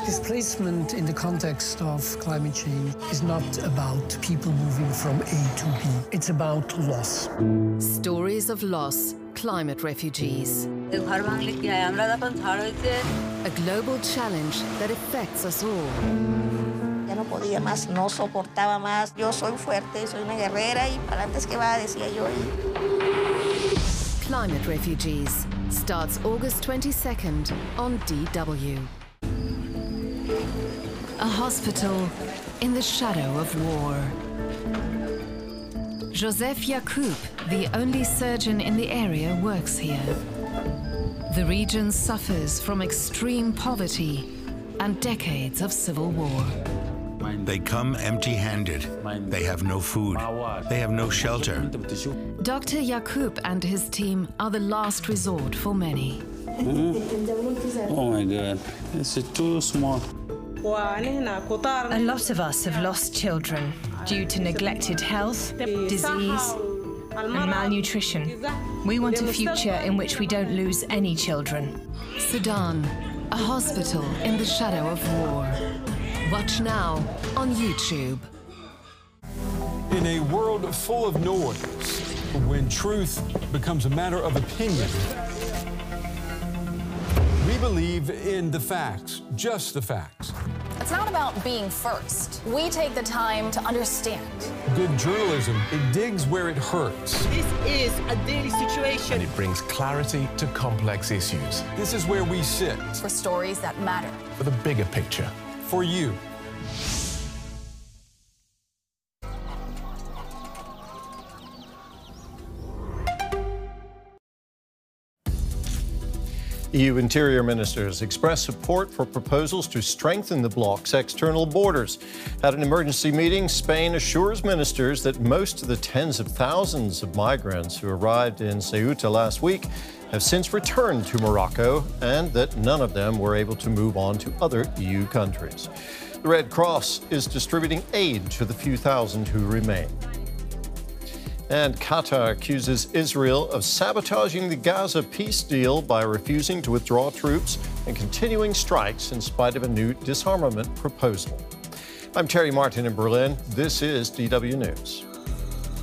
Displacement in the context of climate change is not about people moving from A to B. It's about loss. Stories of loss, climate refugees. A global challenge that affects us all. Ya no podía más, no soportaba más. Yo soy fuerte, soy una guerrera y para antes que va, decía yo. Climate Refugees starts August 22nd on DW. A hospital in the shadow of war. Joseph Yacoub, the only surgeon in the area, works here. The region suffers from extreme poverty and decades of civil war. They come empty-handed. They have no food. They have no shelter. Dr. Yacoub and his team are the last resort for many. Oh my God, it's too small. A lot of us have lost children due to neglected health, disease, and malnutrition. We want a future in which we don't lose any children. Sudan, a hospital in the shadow of war. Watch now on YouTube. In a world full of noise, when truth becomes a matter of opinion, we believe in the facts, just the facts. It's not about being first. We take the time to understand. Good journalism, it digs where it hurts. This is a daily situation. And it brings clarity to complex issues. This is where we sit. For stories that matter. For the bigger picture. For you. EU interior ministers expressed support for proposals to strengthen the bloc's external borders. At an emergency meeting, Spain assures ministers that most of the tens of thousands of migrants who arrived in Ceuta last week have since returned to Morocco and that none of them were able to move on to other EU countries. The Red Cross is distributing aid to the few thousand who remain. And Qatar accuses Israel of sabotaging the Gaza peace deal by refusing to withdraw troops and continuing strikes in spite of a new disarmament proposal. I'm Terry Martin in Berlin. This is DW News.